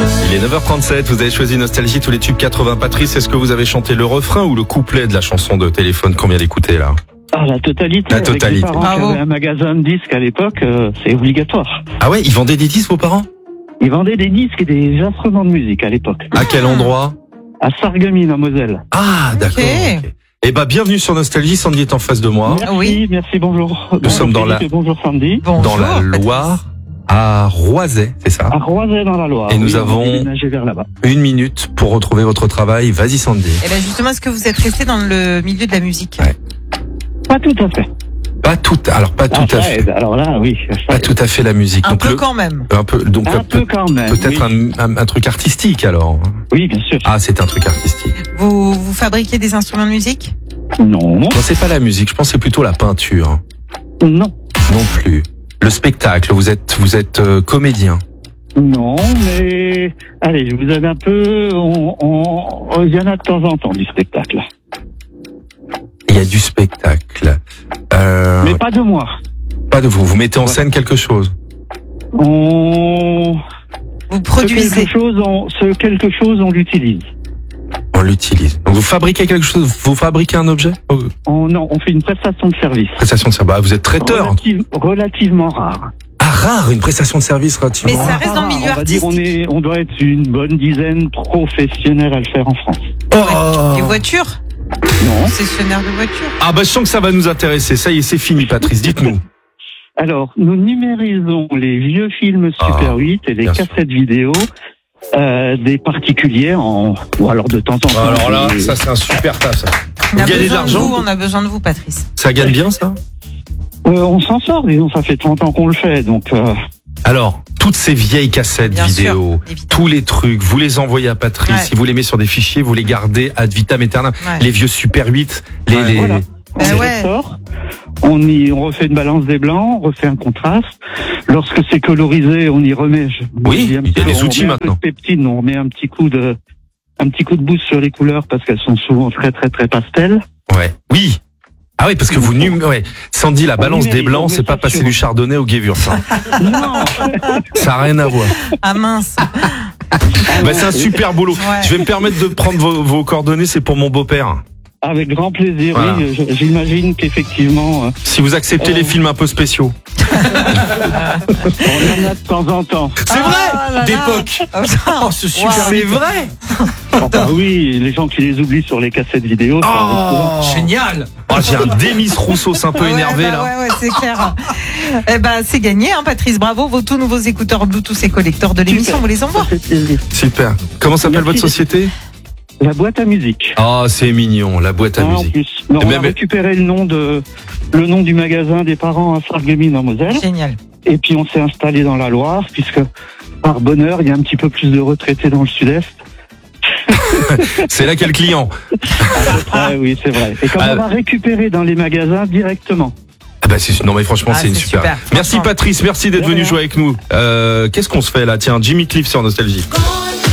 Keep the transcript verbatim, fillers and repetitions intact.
Il est neuf heures trente-sept, vous avez choisi Nostalgie, tous les tubes quatre-vingts. Patrice, est-ce que vous avez chanté le refrain ou le couplet de la chanson de téléphone qu'on vient d'écouter là? Ah, la totalité. La totalité. Avec mes parents qui avaient un magasin de disques à l'époque, euh, c'est obligatoire. Ah ouais, ils vendaient des disques vos parents? Ils vendaient des disques et des instruments de musique à l'époque. À quel endroit? À Sarreguemines, en Moselle. Ah, d'accord. Okay. Okay. Eh ben, bienvenue sur Nostalgie. Sandy est en face de moi. Merci, oui. merci, bonjour. Nous bonjour sommes dans la, bonjour Sandy. Bonjour, dans la Loire, à Roisey, c'est ça? À Roisey dans la Loire. Et nous oui, avons on a déménagé vers là-bas. Une minute pour retrouver votre travail. Vas-y, Sandy. Et ben justement, est-ce que vous êtes resté dans le milieu de la musique? Ouais. Pas tout à fait. Pas tout, alors pas tout ah, à ça fait. aide. Alors là, oui. Ça Pas aide. tout à fait la musique. Un donc peu le, quand même. un peu, donc Un peut, peu quand même. peut-être oui. un, un, un truc artistique alors. Oui, bien sûr. Ah, c'est un truc artistique. Vous, vous fabriquez des instruments de musique? Non. Non, c'est pas la musique. Je pense que c'est plutôt la peinture. Non. Non plus. Le spectacle. Vous êtes, vous êtes euh, comédien. Non, mais allez, je vous aide un peu. On, on, il y en a de temps en temps du spectacle. Il y a du spectacle. Euh, Mais pas de moi. pas de vous. Vous mettez en scène quelque chose. On Vous ce produisez? quelque chose, on, ce quelque chose, on l'utilise. On l'utilise. Donc vous fabriquez quelque chose. Vous fabriquez un objet. Oh, On, non, on fait une prestation de service. prestation de service. Bah, vous êtes traiteur. Relative- relativement rare. Ah, rare, une prestation de service relativement. Mais ça rare. reste dans le milieu on va dire, on artistique. est, on doit être une bonne dizaine professionnels à le faire en France. Oh. Les voitures? Non. Concessionnaire de voitures? Ah bah je sens que ça va nous intéresser. Ça y est, c'est fini, Patrice. Dites-nous. Alors, nous numérisons les vieux films Super Ah, huit et les bien sûr. cassettes vidéo euh, des particuliers en, ou alors de temps en temps. Alors là, des- ça c'est un super tas. Ça. On Vous a gagnez de besoin de l'argent? vous, on a besoin de vous, Patrice. Ça gagne bien ça? Euh, on s'en sort, disons, ça fait trente ans qu'on le fait, donc euh, Alors, toutes ces vieilles cassettes Bien vidéo, sûr, évidemment. tous les trucs, vous les envoyez à Patrice, Ouais. si vous les mettez sur des fichiers, vous les gardez ad vitam aeternam. Ouais. Les vieux Super huit, les... Ouais, les... voilà. on Ben les ouais. ressort, on y on refait une balance des blancs, on refait un contraste. Lorsque c'est colorisé, on y remet. je- Oui, je dis un il y a petit peu, des on outils met un peu maintenant. de peptine, on met un petit coup de un petit coup de boost sur les couleurs parce qu'elles sont souvent très très très pastel. Ouais. Oui. Ah oui, parce que vous... num- Ouais. Sandy, la balance des numérise, on blancs, met c'est pas ça passer sur- du chardonnay au Gewürz. Hein. Non. Ça n'a rien à voir. Ah mince. Bah, c'est un super boulot. Ouais. Je vais me permettre de prendre vos, vos coordonnées, c'est pour mon beau-père. Avec grand plaisir, Voilà. oui. je- J'imagine qu'effectivement, euh, Si vous acceptez Euh. les films un peu spéciaux. on en a de temps en temps. C'est Ah vrai là là. d'époque. Oh, ce super C'est vrai. Enfin, oui, les gens qui les oublient sur les cassettes vidéo. ça arrive souvent. Oh, génial. Oh, j'ai un Demis Rousseau un peu Ouais, énervé bah là. Ouais, ouais, c'est clair. Eh ben, c'est gagné, hein, Patrice. Bravo. Vos tous nouveaux écouteurs Bluetooth et collecteurs de l'émission, Super. vous les envoie. Ça fait plaisir. Super. Comment s'appelle Merci. votre société? La boîte à musique. Oh, c'est mignon, la boîte à Ah, en musique. plus. Non, Eh on ben, a mais- récupéré le nom de le nom du magasin des parents à Sarreguemines en Moselle. Génial. Et puis on s'est installé dans la Loire, puisque par bonheur, il y a un petit peu plus de retraités dans le sud-est. C'est là quel client? Ah oui, c'est vrai. Et comme Ah. on va récupérer dans les magasins directement. Ah bah c'est non mais franchement Ah, c'est une c'est super. super. Merci Franchement. Patrice, merci d'être De venu rien. jouer avec nous. Euh, qu'est-ce qu'on se fait là? Tiens, Jimmy Cliff sur Nostalgie. Gonna